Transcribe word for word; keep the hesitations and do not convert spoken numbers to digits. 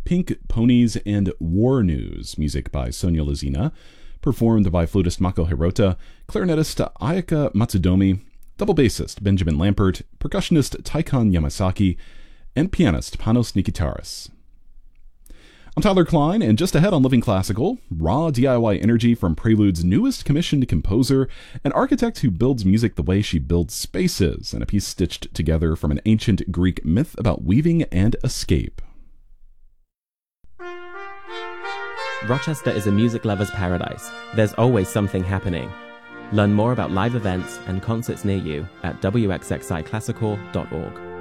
Pink Ponies and War News, music by Sonia Lazina, performed by flautist Mako Hirota, clarinetist Ayaka Matsudomi, double bassist Benjamin Lampert, percussionist Taikon Yamasaki, and pianist Panos Nikitaris. I'm Tyler Klein, and just ahead on Living Classical, raw D I Y energy from Prelude's newest commissioned composer, an architect who builds music the way she builds spaces, and a piece stitched together from an ancient Greek myth about weaving and escape. Rochester is a music lover's paradise. There's always something happening. Learn more about live events and concerts near you at w x x i classical dot org.